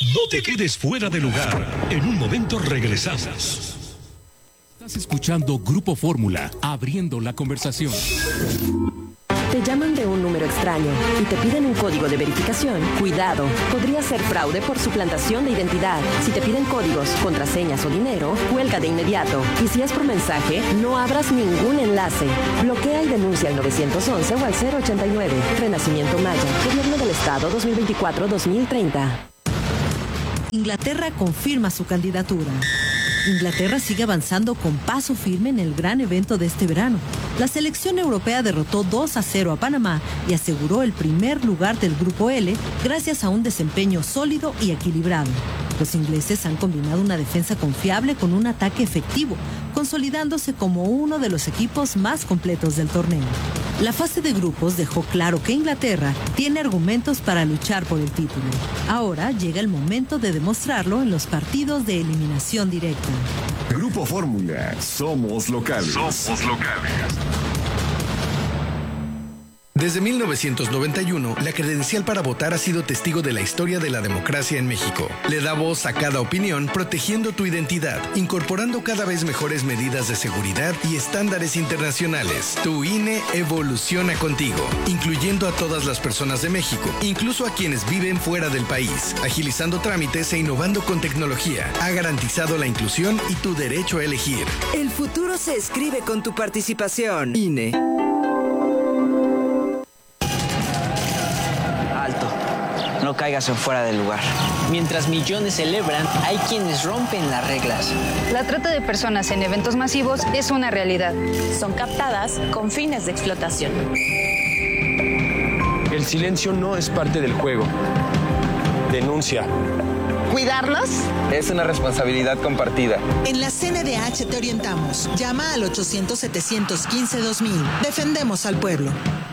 No te quedes fuera de lugar. En un momento regresamos. Estás escuchando Grupo Fórmula, abriendo la conversación. Te llaman de un número extraño y te piden un código de verificación. Cuidado, podría ser fraude por suplantación de identidad. Si te piden códigos, contraseñas o dinero, cuelga de inmediato. Y si es por mensaje, no abras ningún enlace. Bloquea y denuncia al 911 o al 089. Renacimiento Maya, Gobierno del Estado 2024-2030. Inglaterra confirma su candidatura. Inglaterra sigue avanzando con paso firme en el gran evento de este verano. La selección europea derrotó 2-0 a Panamá y aseguró el primer lugar del Grupo L gracias a un desempeño sólido y equilibrado. Los ingleses han combinado una defensa confiable con un ataque efectivo, consolidándose como uno de los equipos más completos del torneo. La fase de grupos dejó claro que Inglaterra tiene argumentos para luchar por el título. Ahora llega el momento de demostrarlo en los partidos de eliminación directa. Grupo Fórmula, somos locales. Somos locales. Desde 1991, la credencial para votar ha sido testigo de la historia de la democracia en México. Le da voz a cada opinión, protegiendo tu identidad, incorporando cada vez mejores medidas de seguridad y estándares internacionales. Tu INE evoluciona contigo, incluyendo a todas las personas de México, incluso a quienes viven fuera del país, agilizando trámites e innovando con tecnología. Ha garantizado la inclusión y tu derecho a elegir. El futuro se escribe con tu participación. INE. No caigas en fuera del lugar. Mientras millones celebran, hay quienes rompen las reglas. La trata de personas en eventos masivos es una realidad. Son captadas con fines de explotación. El silencio no es parte del juego. Denuncia. ¿Cuidarlos? Es una responsabilidad compartida. En la CNDH te orientamos. Llama al 800-715-2000. Defendemos al pueblo.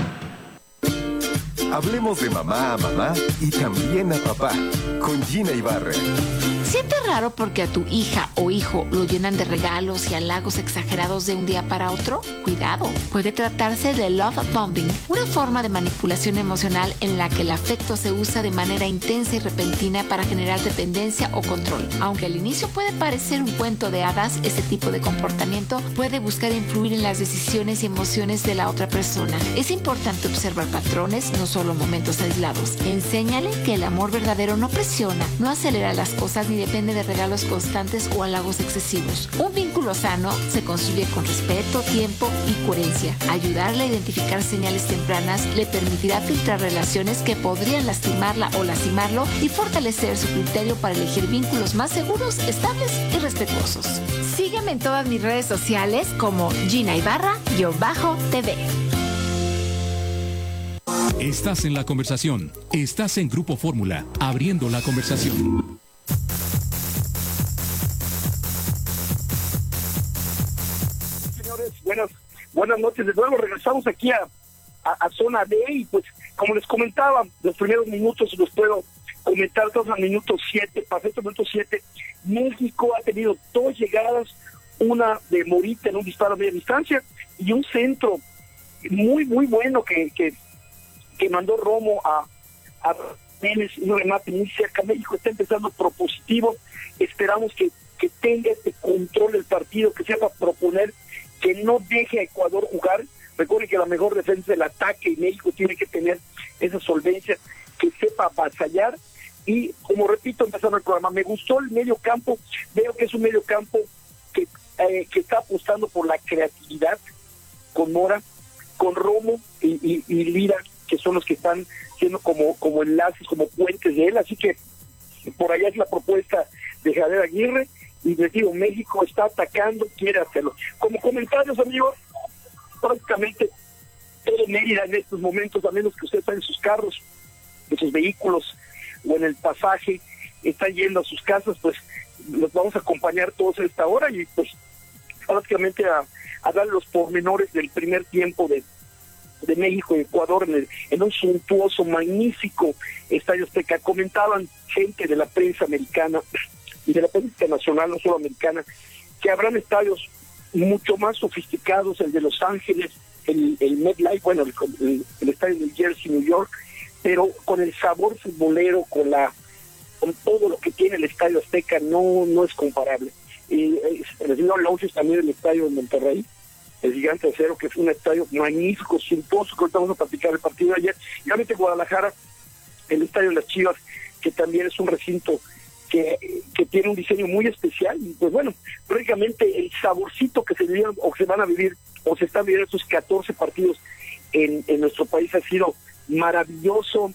Hablemos de mamá a mamá y también a papá, con Gina Ibarra. ¿Sientes raro porque a tu hija o hijo lo llenan de regalos y halagos exagerados de un día para otro? Cuidado, puede tratarse de love bombing, una forma de manipulación emocional en la que el afecto se usa de manera intensa y repentina para generar dependencia o control. Aunque al inicio puede parecer un cuento de hadas, este tipo de comportamiento puede buscar influir en las decisiones y emociones de la otra persona. Es importante observar patrones, no solo momentos aislados. Enséñale que el amor verdadero no presiona, no acelera las cosas ni depende de regalos constantes o halagos excesivos. Un vínculo sano se construye con respeto, tiempo y coherencia. Ayudarle a identificar señales tempranas le permitirá filtrar relaciones que podrían lastimarla o lastimarlo y fortalecer su criterio para elegir vínculos más seguros, estables y respetuosos. Sígueme en todas mis redes sociales como Gina Ibarra-TV. Estás en la conversación. Estás en Grupo Fórmula, abriendo la conversación. Buenas noches, de nuevo regresamos aquí a Zona D y pues como les comentaba, los primeros minutos los puedo comentar todos al minuto 7, perfecto minuto 7, México ha tenido 2 llegadas, una de Morita en un disparo a media distancia y un centro muy bueno que mandó Romo a Vélez, un remate muy cerca. México está empezando propositivo, esperamos que tenga este control del partido, que sepa proponer, que no deje a Ecuador jugar. Recuerden que la mejor defensa es el ataque y México tiene que tener esa solvencia, que sepa avasallar. Y como repito, empezando el programa, me gustó el medio campo, veo que es un medio campo que está apostando por la creatividad, con Mora, con Romo y Lira, que son los que están siendo como enlaces, como puentes de él. Así que por allá es la propuesta de Javier Aguirre. Y les digo, México está atacando, quiere hacerlo. Como comentarios, amigos, prácticamente todo Mérida en estos momentos, a menos que ustedes estén en sus carros, en sus vehículos o en el pasaje, están yendo a sus casas, pues los vamos a acompañar todos a esta hora y pues prácticamente a dar los pormenores del primer tiempo de México y Ecuador en un suntuoso, magnífico Estadio Azteca. Comentaban gente de la prensa americana y de la política nacional, no solo americana, que habrán estadios mucho más sofisticados, el de Los Ángeles, el MetLife, bueno, el estadio del Jersey, New York, pero con el sabor futbolero, con la con todo lo que tiene el Estadio Azteca no es comparable. El señor Lauches también el estadio de Monterrey, el Gigante de Acero, que es un estadio magnífico, suntuoso, que ahorita vamos a platicar el partido de ayer. Y obviamente Guadalajara, el estadio de las Chivas, que también es un recinto que tiene un diseño muy especial. Y pues bueno, prácticamente el saborcito que se vivieron o se van a vivir o se están viviendo estos 14 partidos en nuestro país ha sido maravilloso.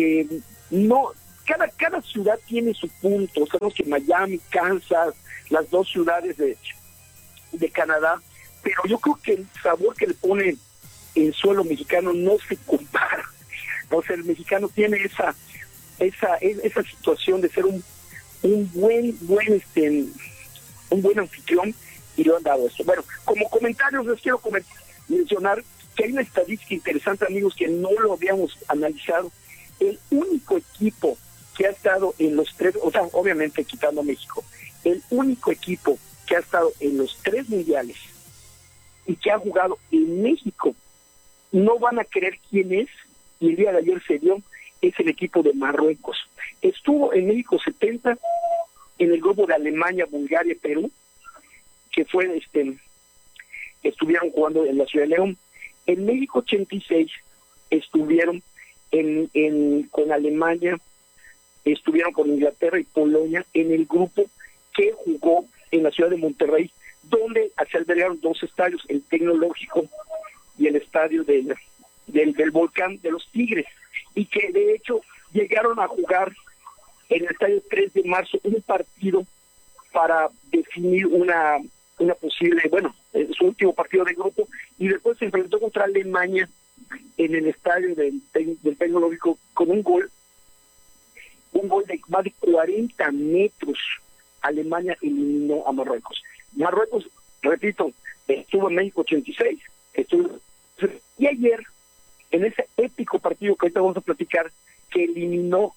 Cada ciudad tiene su punto. Sabemos que Miami, Kansas, las dos ciudades de Canadá, pero yo creo que el sabor que le pone el suelo mexicano no se compara. O sea, el mexicano tiene esa situación de ser un buen anfitrión, y lo han dado esto. Bueno, como comentarios les quiero mencionar que hay una estadística interesante, amigos, que no lo habíamos analizado. El único equipo que ha estado en los tres, o sea, obviamente quitando a México, el único equipo que ha estado en los 3 mundiales y que ha jugado en México, no van a creer quién es, y el día de ayer se dio, es el equipo de Marruecos. Estuvo en México 70, en el grupo de Alemania, Bulgaria y Perú, que fue estuvieron jugando en la Ciudad de León. En México 86 estuvieron con Alemania, estuvieron con Inglaterra y Polonia en el grupo que jugó en la ciudad de Monterrey, donde se albergaron 2 estadios, el Tecnológico y el estadio del Volcán de los Tigres, y que de hecho llegaron a jugar en el estadio 3 de marzo un partido para definir una posible, su último partido de grupo, y después se enfrentó contra Alemania en el estadio del Tecnológico con un gol de más de 40 metros. Alemania eliminó a Marruecos. Marruecos, repito, estuvo en México 86, y ayer, en ese épico partido que ahorita vamos a platicar, que eliminó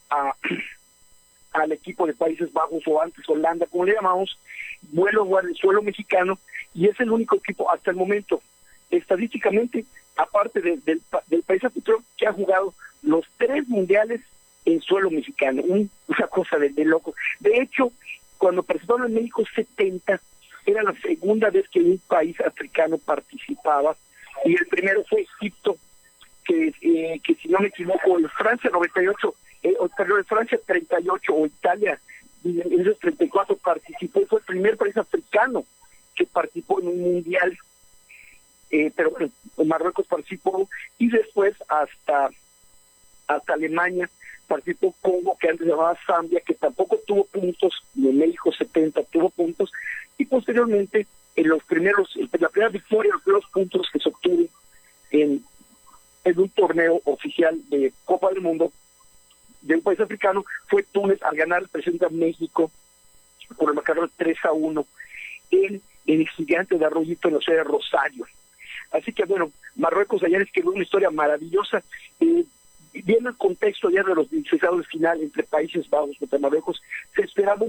al equipo de Países Bajos, o antes Holanda, como le llamamos, vuelo al suelo mexicano, y es el único equipo hasta el momento, estadísticamente, aparte del país anfitrión, que ha jugado los 3 mundiales en suelo mexicano. Una cosa de loco. De hecho, cuando participaron en México 70, era la segunda vez que un país africano participaba, y el primero fue Egipto, que si no me equivoco, en Francia 98, perdón, en Francia 38, o Italia en esos 34 participó, y fue el primer país africano que participó en un mundial. Pero bueno, Marruecos participó, y después hasta Alemania participó Congo, que antes se llamaba Zambia, que tampoco tuvo puntos, y en México 70 tuvo puntos, y posteriormente la primera victoria, los primeros puntos que se obtuvo en un torneo oficial de Copa del Mundo de un país africano fue Túnez, al ganar el presidente a México por el marcador 3-1 en el Gigante de Arroyito, en la ciudad de Rosario. Así que bueno, Marruecos ayer escribió una historia maravillosa. Viendo el contexto ya de los 16 de final entre Países Bajos contra Marruecos, se esperaba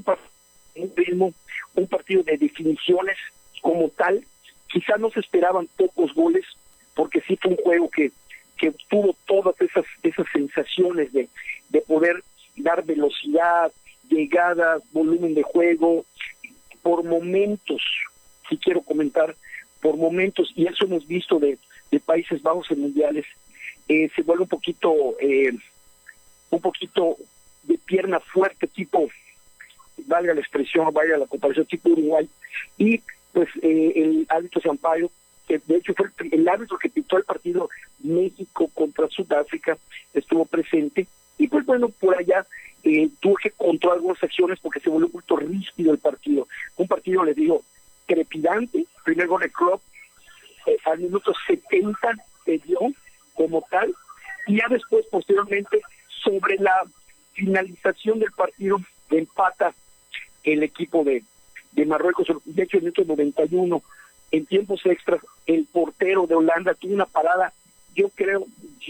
un partido de definiciones como tal. Quizá no se esperaban pocos goles, porque sí fue un juego que tuvo todas esas sensaciones de poder dar velocidad, llegada, volumen de juego, por momentos, si quiero comentar, por momentos, y eso hemos visto de Países Bajos en mundiales, se vuelve un poquito de pierna fuerte, tipo, valga la expresión, valga la comparación, tipo Uruguay, y pues el árbitro Sampaio, que de hecho fue el árbitro que pitó el partido México contra Sudáfrica, estuvo presente, y pues bueno, por allá tuvo que controlar algunas acciones porque se volvió un poquito ríspido el partido. Un partido, les digo, trepidante. Primer gol de Klopp al minuto 70 se dio como tal, y ya después, posteriormente, sobre la finalización del partido, empata el equipo de Marruecos. De hecho, en el minuto 91, en tiempos extras, el portero de Holanda tuvo una parada, yo creo,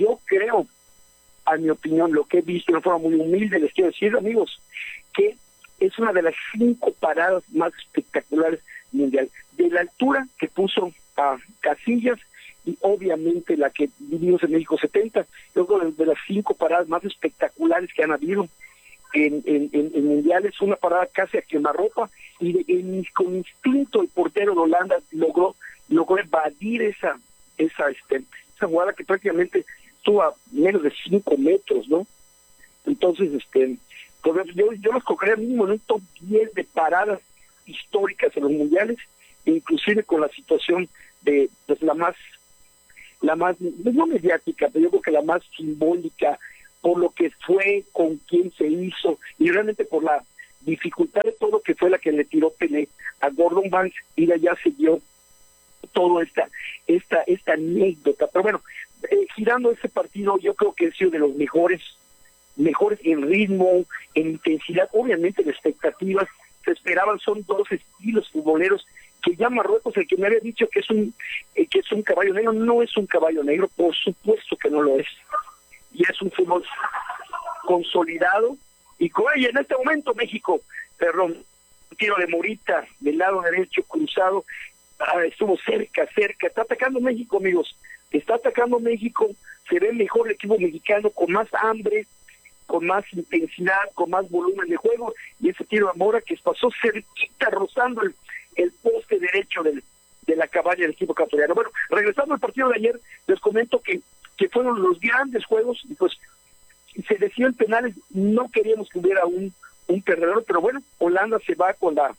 a mi opinión, lo que he visto de una forma muy humilde, les quiero decir, amigos, que es una de las 5 paradas más espectaculares mundial, de la altura que puso a Casillas, y obviamente la que vivimos en México 70, luego de las 5 paradas más espectaculares que han habido, en mundiales, una parada casi a quemarropa, y con instinto el portero de Holanda logró evadir esa jugada que prácticamente estuvo a menos de 5 metros, ¿no? Entonces, pues yo los colocaría mínimo en un top 10 de paradas históricas en los mundiales, inclusive con la situación de pues la más no mediática, pero yo creo que la más simbólica, por lo que fue, con quién se hizo, y realmente por la dificultad de todo, que fue la que le tiró Pelé a Gordon Banks, y de allá se dio toda esta anécdota. Pero bueno, girando ese partido, yo creo que ha sido de los mejores en ritmo, en intensidad, obviamente en expectativas. Se esperaban, son dos estilos futboleros, que ya Marruecos, el que me había dicho que es un caballo negro, no es un caballo negro, por supuesto que no lo es, y es un fútbol consolidado, y en este momento México, un tiro de Morita del lado derecho cruzado, estuvo cerca, está atacando México, amigos, está atacando México, se ve mejor el equipo mexicano, con más hambre, con más intensidad, con más volumen de juego, y ese tiro a Mora que pasó cerquita, rozando el poste derecho de la cabaña del equipo ecuatoriano. Bueno, regresando al partido de ayer, les comento que fueron los grandes juegos, y pues se decidió en penales. No queríamos que hubiera un perdedor, pero bueno, Holanda se va con la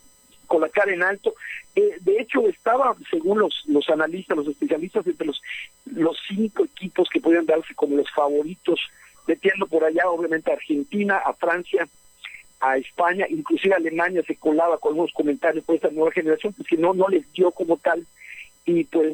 cara en alto. De hecho, estaba, según los analistas, los especialistas, entre los 5 equipos que podían darse como los favoritos, metiendo por allá obviamente a Argentina, a Francia, a España, inclusive a Alemania se colaba con unos comentarios por esta nueva generación, pues que no les dio como tal, y pues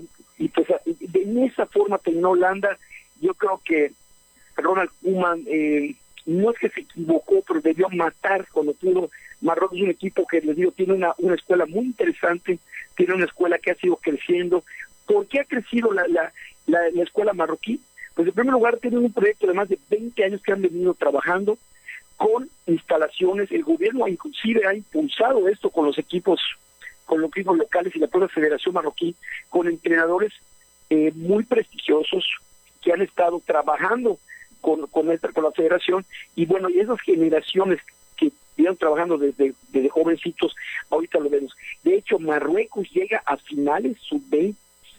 de esa forma terminó Holanda. Yo creo que Ronald Koeman no es que se equivocó, pero debió matar cuando pudo. Marruecos es un equipo que, les digo, tiene una escuela muy interesante, tiene una escuela que ha sido creciendo. ¿Por qué ha crecido la escuela marroquí? Pues en primer lugar tienen un proyecto de más de 20 años que han venido trabajando con instalaciones. El gobierno inclusive ha impulsado esto con los equipos locales y la propia Federación Marroquí, con entrenadores muy prestigiosos que han estado trabajando con la federación, y bueno, y esas generaciones que vienen trabajando desde jovencitos, ahorita lo vemos. De hecho, Marruecos llega a finales sub-20,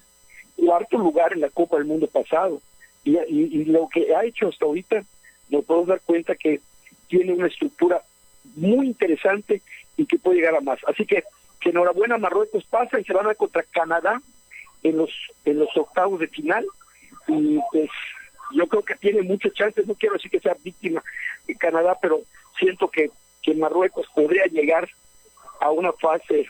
cuarto lugar en la Copa del Mundo pasado, y lo que ha hecho hasta ahorita, nos podemos dar cuenta que tiene una estructura muy interesante y que puede llegar a más. Así que enhorabuena, Marruecos pasa y se van a ver contra Canadá en los octavos de final, y pues yo creo que tiene muchas chances. No quiero decir que sea víctima de Canadá, pero siento que Marruecos podría llegar a una fase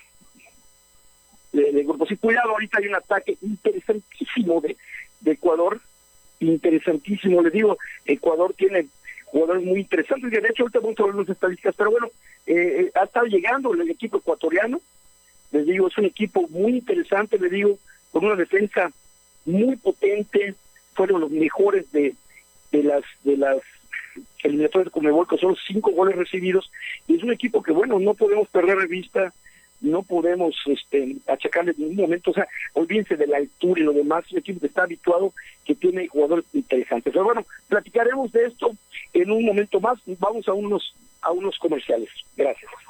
de grupos. Y cuidado, ahorita hay un ataque interesantísimo de Ecuador, interesantísimo, les digo. Ecuador tiene jugadores muy interesantes, y de hecho ahorita vamos a ver las estadísticas, pero bueno, ha estado llegando el equipo ecuatoriano, les digo, es un equipo muy interesante, les digo, con una defensa muy potente. Fueron los mejores de las eliminatorias de Conmebol, con solo 5 goles recibidos, y es un equipo que, bueno, no podemos perder de vista, no podemos achacarle en ningún momento. O sea, olvídense de la altura y lo demás, es un equipo que está habituado, que tiene jugadores interesantes. Pero bueno, platicaremos de esto en un momento más. Vamos a unos comerciales. Gracias.